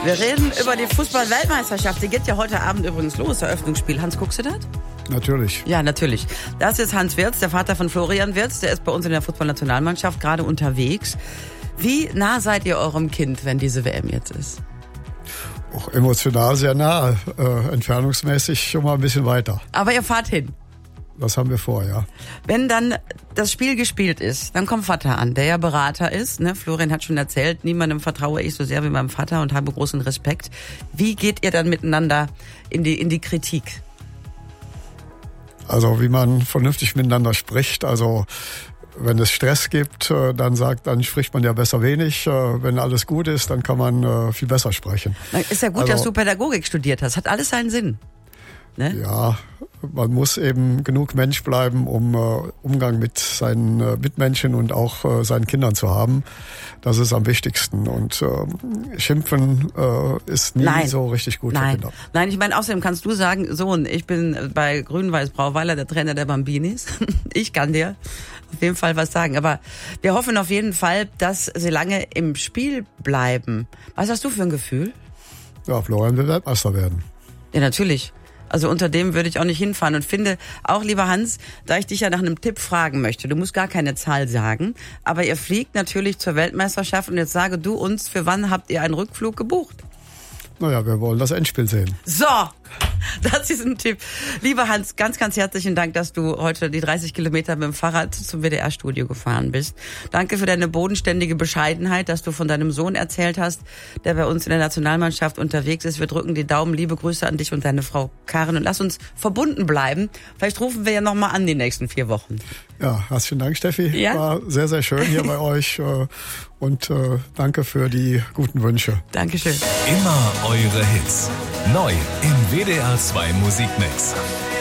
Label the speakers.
Speaker 1: Wir reden über die Fußball-Weltmeisterschaft. Die geht ja heute Abend übrigens los, Eröffnungsspiel. Hans, guckst du das?
Speaker 2: Natürlich.
Speaker 1: Ja, natürlich. Das ist Hans Wirtz, der Vater von Florian Wirtz. Der ist bei uns in der Fußballnationalmannschaft gerade unterwegs. Wie nah seid ihr eurem Kind, wenn diese WM jetzt ist?
Speaker 2: Auch emotional sehr nah, entfernungsmäßig schon mal ein bisschen weiter.
Speaker 1: Aber ihr fahrt hin.
Speaker 2: Das haben wir vor, ja.
Speaker 1: Wenn dann das Spiel gespielt ist, dann kommt Vater an, der ja Berater ist. Ne? Florian hat schon erzählt, niemandem vertraue ich so sehr wie meinem Vater und habe großen Respekt. Wie geht ihr dann miteinander in die Kritik?
Speaker 2: Also wie man vernünftig miteinander spricht. Also wenn es Stress gibt, dann spricht man ja besser wenig. Wenn alles gut ist, dann kann man viel besser sprechen.
Speaker 1: Ist ja gut, dass du Pädagogik studiert hast. Hat alles seinen Sinn. Ne?
Speaker 2: Ja, man muss eben genug Mensch bleiben, um Umgang mit seinen Mitmenschen und auch seinen Kindern zu haben. Das ist am wichtigsten. Und Schimpfen ist nie so richtig gut für Kinder.
Speaker 1: Nein, ich meine, außerdem kannst du sagen, Sohn, ich bin bei Grün-Weiß Brauweiler der Trainer der Bambinis. Ich kann dir auf jeden Fall was sagen. Aber wir hoffen auf jeden Fall, dass sie lange im Spiel bleiben. Was hast du für ein Gefühl?
Speaker 2: Ja, Florian will Weltmeister werden.
Speaker 1: Ja, natürlich. Also unter dem würde ich auch nicht hinfahren und finde auch, lieber Hans, da ich dich ja nach einem Tipp fragen möchte, du musst gar keine Zahl sagen, aber ihr fliegt natürlich zur Weltmeisterschaft und jetzt sage du uns, für wann habt ihr einen Rückflug gebucht?
Speaker 2: Naja, wir wollen das Endspiel sehen.
Speaker 1: So, das ist ein Tipp. Lieber Hans, ganz, ganz herzlichen Dank, dass du heute die 30 Kilometer mit dem Fahrrad zum WDR-Studio gefahren bist. Danke für deine bodenständige Bescheidenheit, dass du von deinem Sohn erzählt hast, der bei uns in der Nationalmannschaft unterwegs ist. Wir drücken die Daumen. Liebe Grüße an dich und deine Frau Karin und lass uns verbunden bleiben. Vielleicht rufen wir ja nochmal an die nächsten 4 Wochen.
Speaker 2: Ja, herzlichen Dank, Steffi.
Speaker 1: Ja?
Speaker 2: War sehr, sehr schön hier bei euch und danke für die guten Wünsche.
Speaker 1: Dankeschön.
Speaker 3: Immer eure Hits. Neu im WDR 2 Musikmix.